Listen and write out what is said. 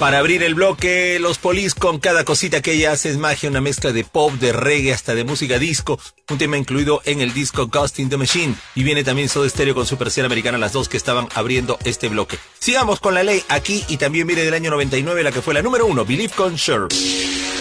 Para abrir el bloque, los Police con Cada Cosita que ella hace es magia, una mezcla de pop, de reggae, hasta de música disco, un tema incluido en el disco Ghost in the Machine. Y viene también Soda Stereo con su Persiana Americana, las dos que estaban abriendo este bloque. Sigamos con La Ley aquí, y también viene del año 99 la que fue la número 1, Believe con Cher.